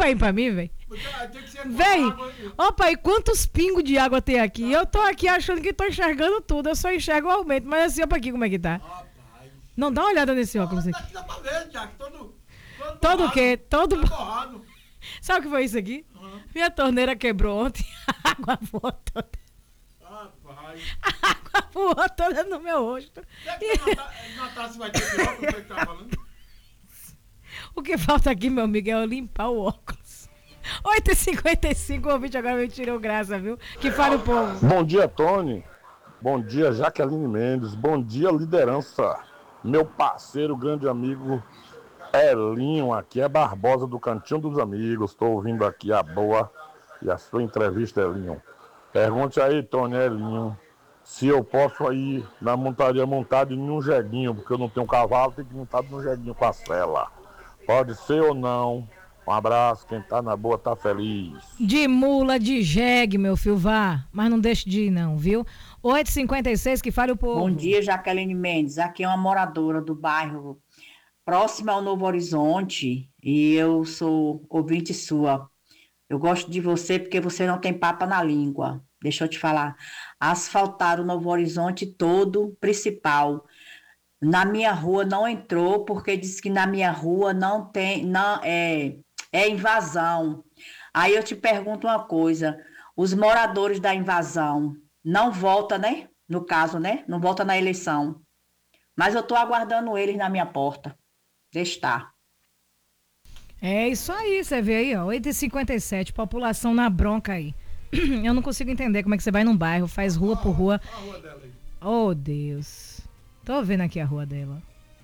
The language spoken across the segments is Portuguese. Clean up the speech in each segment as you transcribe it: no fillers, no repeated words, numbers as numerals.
aí pra mim, velho. Véi, opa, e quantos pingos de água tem aqui? Eu tô aqui achando que tô enxergando tudo, eu só enxergo o aumento. Mas assim, opa aqui como é que tá. Não, dá uma olhada nesse óculos aqui. Dá pra ver, Jack, Todo o quê? Todo borrado. Sabe o que foi isso aqui? Minha torneira quebrou ontem, a água voou toda. Rapaz. A água voou toda no meu rosto. Natácia vai ter que óculos, que tá falando? O que falta aqui, meu amigo, é eu limpar o óculos. 8h55, o ouvinte agora me tirou graça, viu? Que fale o povo. Bom dia, Tony. Bom dia, Jaqueline Mendes. Bom dia, liderança. Meu parceiro, grande amigo Elinho, aqui é Barbosa do Cantinho dos Amigos. Estou ouvindo aqui a boa e a sua entrevista, Elinho. Pergunte aí, Tony, Elinho, se eu posso ir na montaria montado em um jeguinho, porque eu não tenho cavalo, tem que montar num jeguinho com a sela. Pode ser ou não? Um abraço, quem tá na boa tá feliz. De mula, de jegue, meu filho, vá. Mas não deixe de ir não, viu? 8h56, que fale o povo. Bom dia, Jaqueline Mendes. Aqui é uma moradora do bairro próximo ao Novo Horizonte e eu sou ouvinte sua. Eu gosto de você porque você não tem papa na língua. Deixa eu te falar. Asfaltaram o Novo Horizonte todo, principal. Na minha rua não entrou porque disse que na minha rua não tem, não é invasão. Aí eu te pergunto uma coisa, os moradores da invasão não votam, né? No caso, né? Não votam na eleição. Mas eu estou aguardando eles na minha porta. Deixa estar. É isso aí, você vê aí, ó, 8h57, população na bronca aí. Eu não consigo entender como é que você vai num bairro, faz rua por rua. A rua dela aí. Oh, Deus. Tô vendo aqui a rua dela.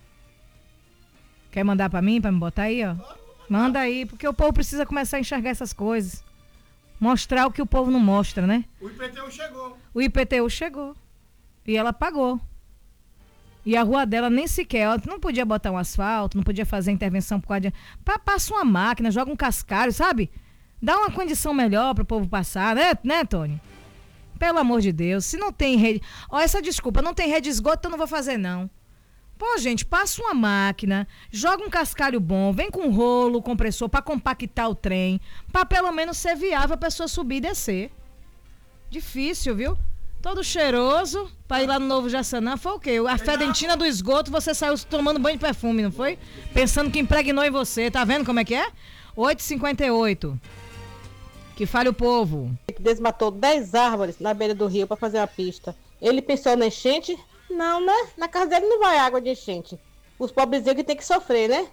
Quer mandar pra mim, pra me botar aí, ó? Manda aí, porque o povo precisa começar a enxergar essas coisas. Mostrar o que o povo não mostra, né? O IPTU chegou. O IPTU chegou. E ela pagou. E a rua dela nem sequer, ela não podia botar um asfalto, não podia fazer intervenção por causa de... Passa uma máquina, joga um cascalho, sabe? Dá uma condição melhor pro povo passar, né, Tony? Pelo amor de Deus, se não tem rede... Ó, essa desculpa, não tem rede de esgoto, então não vou fazer, não. Pô, gente, passa uma máquina, joga um cascalho bom, vem com um rolo, compressor pra compactar o trem, pra pelo menos ser viável a pessoa subir e descer. Difícil, viu? Todo cheiroso, pra ir lá no Novo Jaçanã, foi o quê? A fedentina do esgoto, você saiu tomando banho de perfume, não foi? Pensando que impregnou em você, tá vendo como é que é? 8h58. Que fale o povo. Desmatou 10 árvores na beira do rio pra fazer uma pista. Ele pensou na enchente? Não, né? Na casa dele não vai água de enchente. Os pobrezinhos que tem que sofrer, né?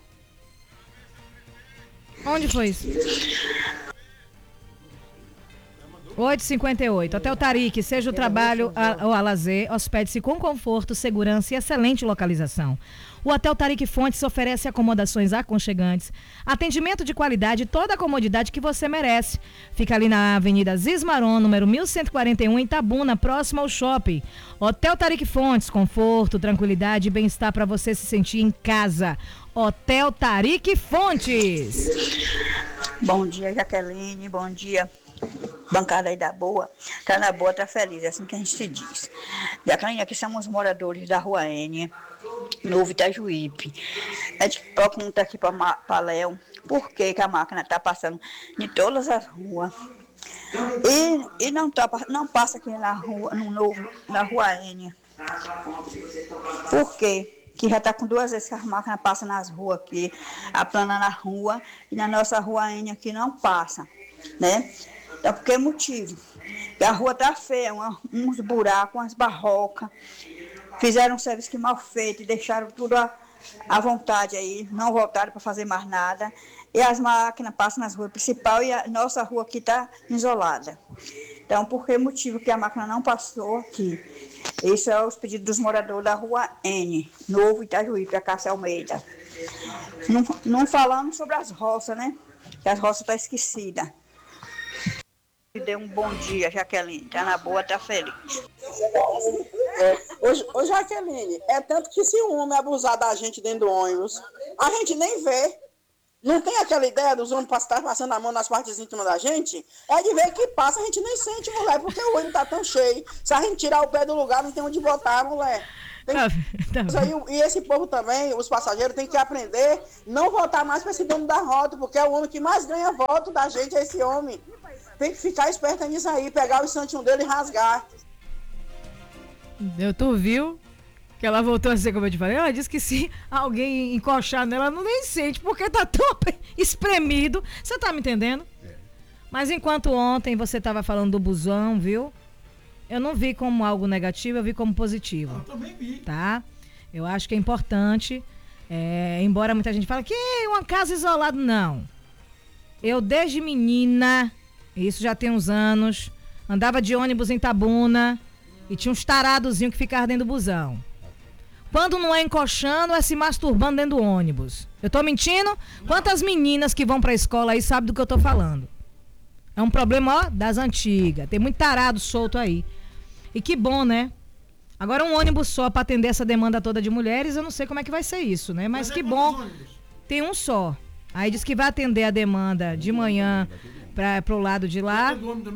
Onde foi isso? 8h58. Hotel Tarique, seja o trabalho ou a lazer, hospede-se com conforto, segurança e excelente localização. O Hotel Tarique Fontes oferece acomodações aconchegantes, atendimento de qualidade e toda a comodidade que você merece. Fica ali na Avenida Zismaron, número 1141, em Itabuna, próximo ao shopping. Hotel Tarique Fontes, conforto, tranquilidade e bem-estar para você se sentir em casa. Hotel Tarique Fontes. Bom dia, Jaqueline, bom dia. Bancada aí da boa, tá na boa, tá feliz, é assim que a gente se diz. Jaqueline, aqui somos moradores da Rua N, Novo Itajuípe. A gente pergunta aqui para Léo por que a máquina tá passando em todas as ruas e não passa aqui na rua, no Novo, na Rua N. Por quê? Que já está com 2 vezes que a máquina passa nas ruas aqui, aplana na rua, e na nossa Rua N aqui não passa, né? Então, por que motivo? Porque a rua tá feia, uns buracos, umas barrocas. Fizeram um serviço que mal feito e deixaram tudo à vontade aí, não voltaram para fazer mais nada. E as máquinas passam nas ruas principais e a nossa rua aqui está isolada. Então, por que motivo que a máquina não passou aqui? Isso é os pedidos dos moradores da Rua N, Novo Itajuípe, a Cássia Almeida. Não falamos sobre as roças, né? Que as roças estão esquecidas. Dê um bom dia, Jaqueline. Tá na boa, tá feliz. Ô Jaqueline, é tanto que se um homem abusar da gente dentro do ônibus, a gente nem vê. Não tem aquela ideia dos homens estar passando a mão nas partes íntimas da gente? É de ver que passa, a gente nem sente, mulher, porque o ônibus tá tão cheio. Se a gente tirar o pé do lugar, não tem onde botar, mulher. E esse povo também, os passageiros, têm que aprender não votar mais para esse dono da rota, porque é o homem que mais ganha voto da gente, é esse homem. Tem que ficar esperto nisso aí, pegar o santinho dele e rasgar. Tu viu que ela voltou a ser, como eu te falei? Ela disse que se alguém encoxar nela, ela não nem sente, porque tá tão espremido. Você tá me entendendo? Mas enquanto ontem você tava falando do busão, viu? Eu não vi como algo negativo, eu vi como positivo. Eu também vi. Tá? Eu acho que é importante, embora muita gente fale que é uma casa isolada, não. Eu, desde menina, isso já tem uns anos, andava de ônibus em Itabuna e tinha uns taradozinhos que ficavam dentro do busão. Quando não é encoxando, é se masturbando dentro do ônibus. Eu tô mentindo? Quantas meninas que vão pra escola aí sabem do que eu tô falando? É um problema, ó, das antigas. Tem muito tarado solto aí. E que bom, né? Agora um ônibus só pra atender essa demanda toda de mulheres, eu não sei como é que vai ser isso, né? Mas que bom. Tem um só. Aí diz que vai atender a demanda de manhã pro lado de lá.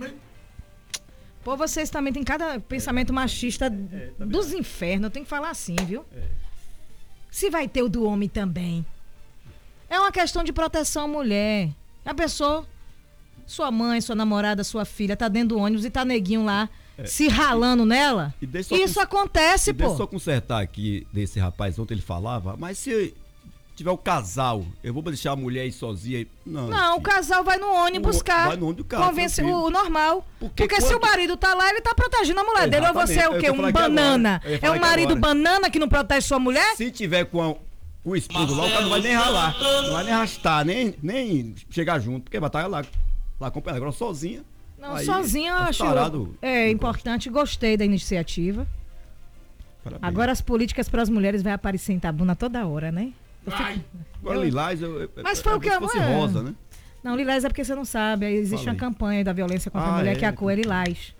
Pô, vocês também tem cada pensamento machista dos infernos. Eu tenho que falar assim, viu? Se vai ter o do homem também. É uma questão de proteção à mulher. A pessoa, sua mãe, sua namorada, sua filha, tá dentro do ônibus e tá neguinho lá se ralando nela. Isso acontece, pô. Deixa eu só consertar aqui desse rapaz. Ontem ele falava, mas se tiver o casal, eu vou deixar a mulher ir sozinha. Não, o casal vai no ônibus buscar. Vai no ônibus buscar. Convence o normal. Porque se o marido tá lá, ele tá protegendo a mulher dele. Ou você é o quê? Um banana? É um marido banana que não protege sua mulher? Se tiver com o esposo lá, o cara não vai nem ralar. Não vai nem arrastar, nem chegar junto, porque vai estar lá acompanhando. Agora sozinha. Não, sozinha eu acho importante. Gostei da iniciativa. Parabéns. Agora as políticas para as mulheres vai aparecer em Itabuna toda hora, né? Agora Lilás, mas foi o que eu fosse rosa, né? Não, Lilás é porque você não sabe. Existe uma campanha da violência contra a mulher que a cor é Lilás.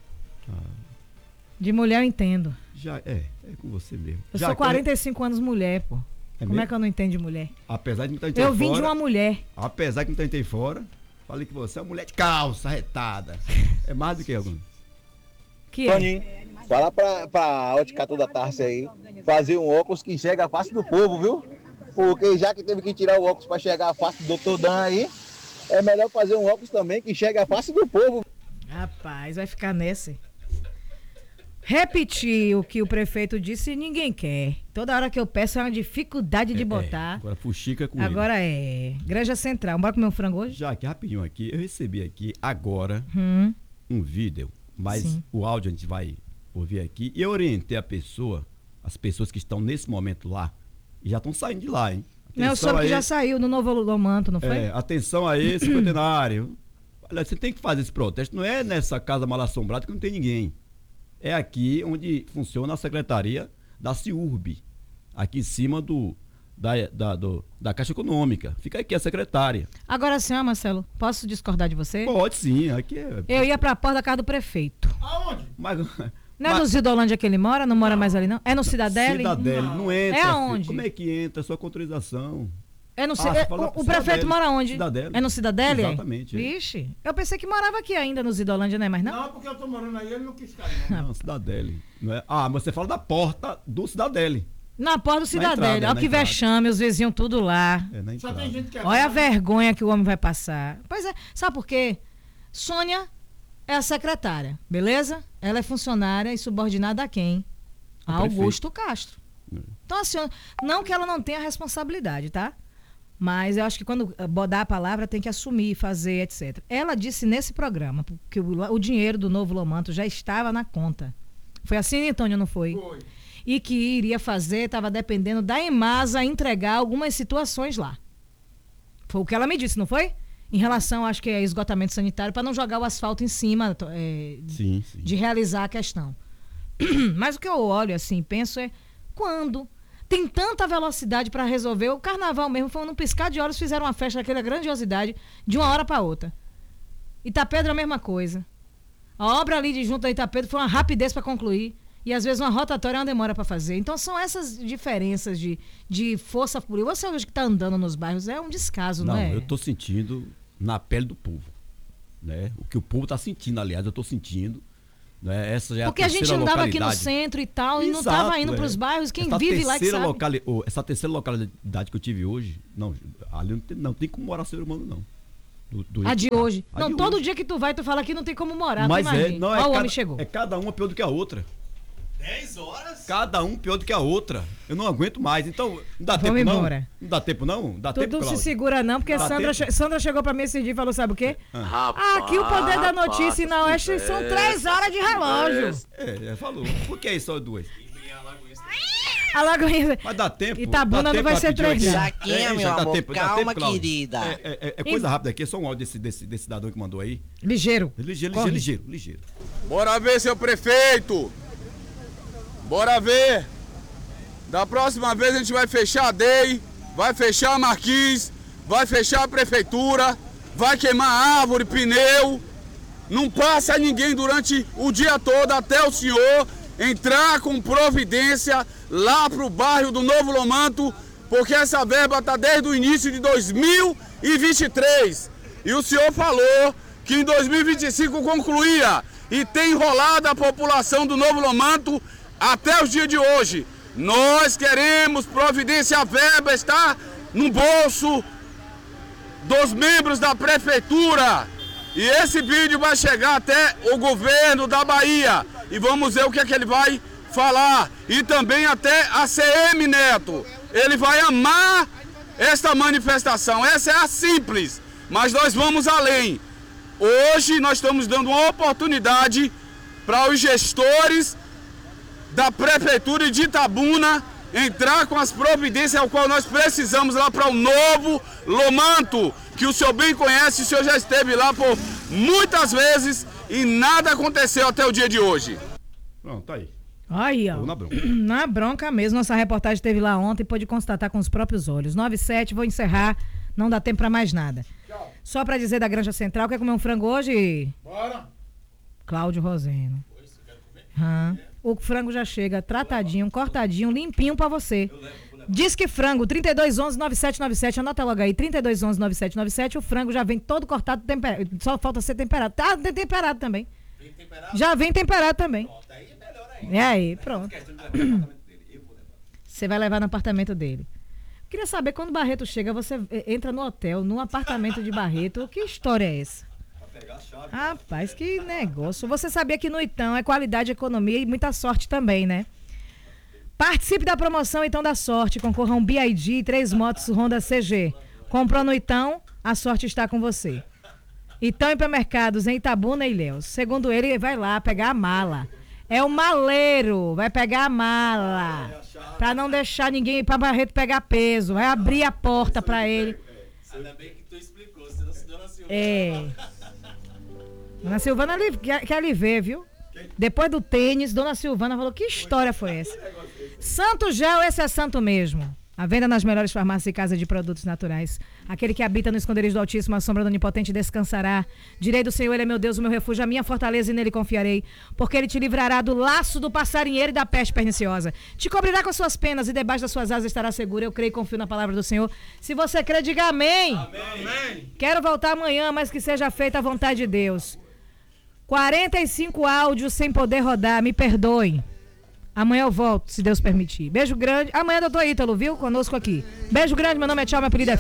De mulher eu entendo. Já é com você mesmo. Eu sou 45 anos mulher, pô. Como é que eu não entendo de mulher? Apesar de muita gente eu vim de uma mulher. Apesar de muita gente aí fora, falei que você é uma mulher de calça, retada. É mais do que algum. Que é? Toninho, fala pra ótica toda tarde aí, fazer um óculos que chega a face do povo, viu? Porque já que teve que tirar o óculos para chegar a face do Dr. Dan aí, é melhor fazer um óculos também que chegue a face do povo. Rapaz, vai ficar nesse. Repetir o que o prefeito disse, ninguém quer. Toda hora que eu peço é uma dificuldade de botar. Agora fuxica com Agora ele. Granja Central. Bora comer um frango hoje? Já aqui, rapidinho aqui, eu recebi aqui agora um vídeo, mas o áudio a gente vai ouvir aqui. E eu orientei as pessoas que estão nesse momento lá, e já estão saindo de lá, hein? Atenção, não, soube que já saiu no Novo Lomanto, não foi? Atenção aí, cinquentenário. Olha, você tem que fazer esse protesto. Não é nessa casa mal assombrada que não tem ninguém. É aqui onde funciona a secretaria da CIURB. Aqui em cima da Caixa Econômica. Fica aqui a secretária. Agora sim, Marcelo, posso discordar de você? Pode sim. Aqui eu ia pra porta da casa do prefeito. Aonde? Não é no Zidolândia que ele mora? Não mora mais ali, não? É no Cidadele? Cidadele, não entra. É aonde? Como é que entra? Só com autorização. É no o prefeito mora onde? Cidadele. É no Cidadele? Exatamente. Vixe, eu pensei que morava aqui ainda no Zidolândia, não é mais não? Não, porque eu tô morando aí, ele não quis ficar. Não, Cidadele. Não é? Mas você fala da porta do Cidadele. Na porta do Cidadele. Olha que vexame, os vizinhos tudo lá. Só tem gente que olha a vergonha que o homem vai passar. Pois é, sabe por quê? Sônia é a secretária, beleza? Ela é funcionária e subordinada a quem? A Augusto Castro. Então, assim, não que ela não tenha responsabilidade, tá? Mas eu acho que quando dá a palavra tem que assumir, fazer, etc. Ela disse nesse programa que o dinheiro do Novo Lomanto já estava na conta. Foi assim, Antônio, não foi? Foi. E que iria fazer, estava dependendo da EMASA entregar algumas situações lá. Foi o que ela me disse, não foi? Em relação, acho que é esgotamento sanitário, para não jogar o asfalto em cima sim. de realizar a questão. Mas o que eu olho assim, penso quando tem tanta velocidade para resolver, o carnaval mesmo foi num piscar de olhos, fizeram uma festa daquela grandiosidade de uma hora para outra. Itapedro é a mesma coisa. A obra ali de junto da Itapedro foi uma rapidez para concluir. E às vezes uma rotatória é uma demora para fazer. Então são essas diferenças de força política. Você hoje que está andando nos bairros é um descaso, não é? Não, eu estou sentindo na pele do povo, né? O que o povo está sentindo, aliás, eu estou sentindo. Né? Essa já é porque a gente andava aqui no centro e tal, e não estava indo para os bairros. Quem vive lá que sabe. Essa terceira localidade que eu tive hoje, não, ali não tem como morar ser humano, não. A de hoje. Não, todo dia que tu vai, tu fala que não tem como morar. Mas o homem chegou. É cada uma pior do que a outra. 10 horas? Cada um pior do que a outra. Eu não aguento mais. Então, não dá tempo não? Não dá tempo não? Dá tempo, Cláudio? Se segura não, porque Sandra chegou pra mim esse dia e falou, sabe o quê? Aqui o poder da notícia na Oeste são 3 horas de relógio. Falou. Por que isso só 2? Alagoinha. Mas dá tempo. Itabuna não vai ser 3 dias. Saquinha, meu amor, calma, querida. É coisa rápida aqui, é só um áudio desse cidadão que mandou aí. Ligeiro. Bora ver, seu prefeito. Bora ver. Da próxima vez a gente vai fechar a DEI, vai fechar a Marquis, vai fechar a prefeitura, vai queimar árvore, pneu. Não passa ninguém durante o dia todo até o senhor entrar com providência lá pro bairro do Novo Lomanto, porque essa verba está desde o início de 2023. E o senhor falou que em 2025 concluía e tem enrolado a população do Novo Lomanto até os dias de hoje. Nós queremos providência, a verba está no bolso dos membros da prefeitura. E esse vídeo vai chegar até o governo da Bahia. E vamos ver o que é que ele vai falar. E também até a CM Neto. Ele vai amar esta manifestação. Essa é a simples, mas nós vamos além. Hoje nós estamos dando uma oportunidade para os gestores da Prefeitura de Itabuna entrar com as providências ao qual nós precisamos lá para o Novo Lomanto, que o senhor bem conhece, o senhor já esteve lá por muitas vezes e nada aconteceu até o dia de hoje. Pronto, tá aí. Aí, ó. Na bronca mesmo, nossa reportagem esteve lá ontem e pôde constatar com os próprios olhos. 9h07, vou encerrar, não dá tempo para mais nada. Tchau. Só para dizer da Granja Central, quer comer um frango hoje? Bora! Cláudio Roseno. O frango já chega tratadinho, cortadinho, limpinho pra você. Disque Frango, 3211-9797, anota logo aí, 3211-9797, o frango já vem todo cortado, só falta ser temperado. Tá temperado também. Vem temperado? Já vem temperado também. Pronto, aí é melhor ainda. É aí, pronto. Você vai levar no apartamento dele. Queria saber, quando o Barreto chega, você entra no hotel, no apartamento de Barreto, que história é essa? Rapaz, que negócio. Você sabia que no Itão é qualidade, economia e muita sorte também, né? Participe da promoção Itão da Sorte. Concorra a um BID e 3 motos Honda CG. Comprou no Itão, a sorte está com você. Itão Hipermercados em Itabuna e Ilhéus. Segundo ele, vai lá pegar a mala. É o maleiro, vai pegar a mala. Pra não deixar ninguém, pra Barreto pegar peso. Vai abrir a porta pra ele. Ainda bem que tu explicou, senão Dona Silvana... Dona Silvana quer lhe ver, viu? Depois do tênis, Dona Silvana falou, que história foi essa? Santo Gel, esse é santo mesmo. A venda nas melhores farmácias e casas de produtos naturais. Aquele que habita no esconderijo do Altíssimo, a sombra do Onipotente descansará. Direi do Senhor, ele é meu Deus, o meu refúgio, a minha fortaleza, e nele confiarei. Porque ele te livrará do laço do passarinheiro e da peste perniciosa. Te cobrirá com as suas penas e debaixo das suas asas estará seguro. Eu creio e confio na palavra do Senhor. Se você crê, diga amém. Amém. Quero voltar amanhã, mas que seja feita a vontade de Deus. 45 áudios sem poder rodar, me perdoem. Amanhã eu volto, se Deus permitir. Beijo grande. Amanhã, doutor Ítalo, viu? Conosco aqui. Beijo grande, meu nome é Tchau, meu apelido é